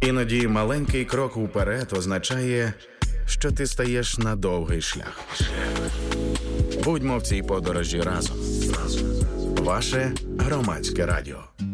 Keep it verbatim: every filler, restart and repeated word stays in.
Іноді маленький крок уперед означає, що ти стаєш на довгий шлях. Будьмо в цій подорожі разом. Ваше Громадське радіо.